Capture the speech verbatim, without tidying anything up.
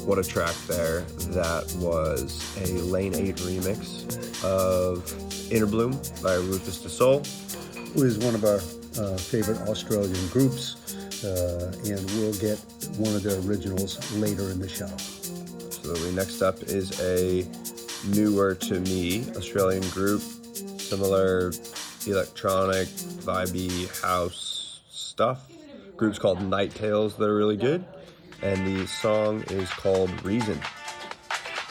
What a track there. That was a Lane eight remix of Inner Bloom by Rufus Du Sol, who is one of our uh, favorite Australian groups, uh, and we'll get one of their originals later in the show. Absolutely. Next up is a newer to me Australian group, similar electronic, vibey house stuff. Group's called Night Tales that are really good, and the song is called Reason.